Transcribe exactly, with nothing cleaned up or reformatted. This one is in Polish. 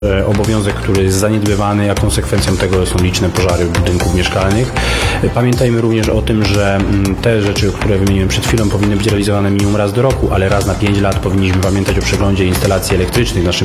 Obowiązek, który jest zaniedbywany, a konsekwencją tego są liczne pożary budynków mieszkalnych. Pamiętajmy również o tym, że te rzeczy, które wymieniłem przed chwilą, powinny być realizowane minimum raz do roku, ale raz na pięć lat powinniśmy pamiętać o przeglądzie instalacji elektrycznych w naszym